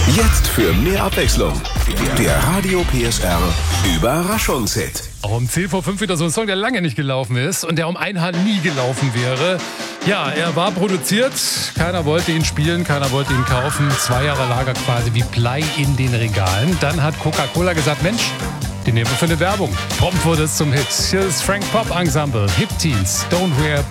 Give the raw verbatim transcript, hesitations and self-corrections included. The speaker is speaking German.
Jetzt für mehr Abwechslung. Der Radio P S R Überraschungshit. Auch um zehn vor fünf wieder so ein Song, der lange nicht gelaufen ist und der um ein Haar nie gelaufen wäre. Ja, er war produziert, keiner wollte ihn spielen, keiner wollte ihn kaufen. Zwei Jahre lag er quasi wie Blei in den Regalen. Dann hat Coca-Cola gesagt, Mensch, den nehmen wir für eine Werbung. Prompt wurde es zum Hit. Hier ist Frank Pop Ensemble, Hip Teens, Don't Wear